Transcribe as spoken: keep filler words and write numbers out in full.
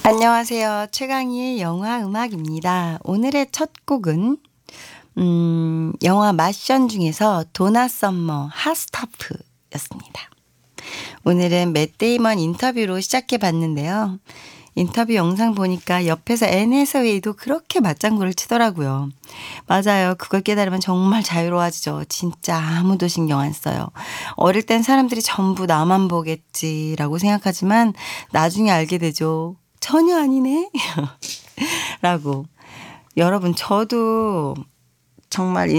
안녕하세요. 최강희의 영화 음악입니다. 오늘의 첫 곡은 음, 영화 마션 중에서 도나 썸머 핫스타프였습니다. 오늘은 맷 데이먼 인터뷰로 시작해 봤는데요. 인터뷰 영상 보니까 옆에서 앤 해서웨이도 그렇게 맞장구를 치더라고요. 맞아요. 그걸 깨달으면 정말 자유로워지죠. 진짜 아무도 신경 안 써요. 어릴 땐 사람들이 전부 나만 보겠지라고 생각하지만 나중에 알게 되죠. 전혀 아니네. 라고. 여러분, 저도 정말